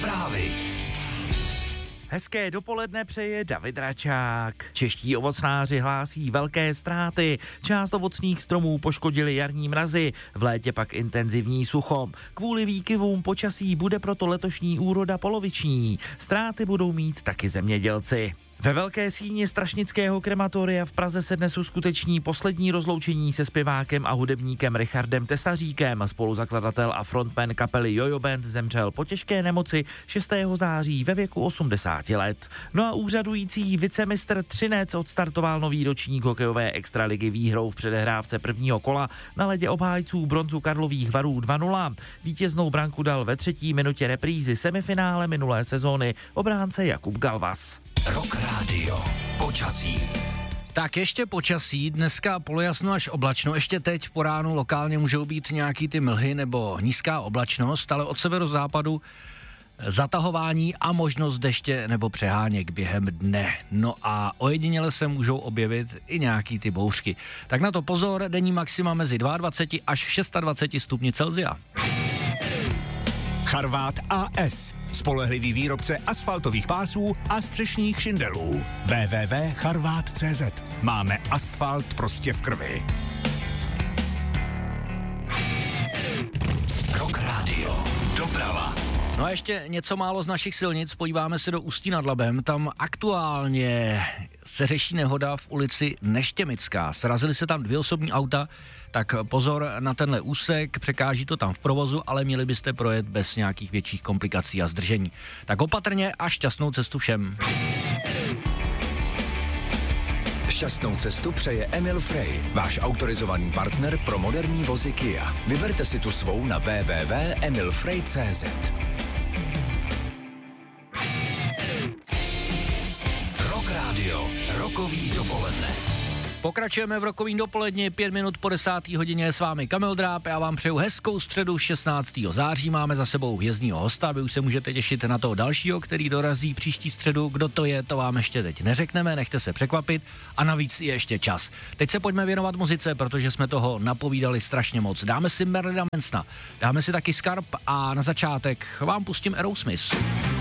Zprávy. Hezké dopoledne přeje David Račák. Čeští ovocnáři hlásí velké ztráty. Část ovocných stromů poškodili jarní mrazy, v létě pak intenzivní sucho. Kvůli výkyvům počasí bude proto letošní úroda poloviční. Ztráty budou mít taky zemědělci. Ve Velké síni Strašnického krematoria v Praze se dnes uskuteční poslední rozloučení se zpěvákem a hudebníkem Richardem Tesaříkem. Spoluzakladatel a frontman kapely Jojo Band zemřel po těžké nemoci 6. září ve věku 80 let. No a úřadující vicemistr Třinec odstartoval nový ročník hokejové extraligy výhrou v předehrávce prvního kola na ledě obhájců bronzu Karlových Varů 2-0. Vítěznou branku dal ve 3. minutě reprízy semifinále minulé sezóny obránce Jakub Galvas. Rock Radio. Počasí. Tak ještě počasí, dneska polojasno až oblačno, ještě teď po ránu lokálně můžou být nějaký ty mlhy nebo nízká oblačnost, ale od severozápadu zatahování a možnost deště nebo přeháněk během dne. No a ojediněle se můžou objevit i nějaký ty bouřky. Tak na to pozor, denní maxima mezi 22 až 26 stupni Celsia. Charvát AS. Spolehlivý výrobce asfaltových pásů a střešních šindelů. www.charvát.cz. Máme asfalt prostě v krvi. Rock Radio. Doprava. No a ještě něco málo z našich silnic, podíváme se do Ústí nad Labem, tam aktuálně se řeší nehoda v ulici Neštěmická, srazily se tam 2 osobní auta, tak pozor na tenhle úsek, překáží to tam v provozu, ale měli byste projet bez nějakých větších komplikací a zdržení. Tak opatrně a šťastnou cestu všem. Šťastnou cestu přeje Emil Frey, váš autorizovaný partner pro moderní vozy Kia. Vyberte si tu svou na www.emilfrey.cz. Rock Radio. Rokový dopoledne. Pokračujeme v rokovým dopoledni, 5 minut po 10. hodině s vámi Kamil Dráb. Já vám přeju hezkou středu 16. září. Máme za sebou hvězdního hosta, vy už se můžete těšit na toho dalšího, který dorazí příští středu. Kdo to je, to vám ještě teď neřekneme, nechte se překvapit a navíc je ještě čas. Teď se pojďme věnovat muzice, protože jsme toho napovídali strašně moc. Dáme si Marilina Mansona, dáme si taky Scarp a na začátek vám pustím Aerosmith.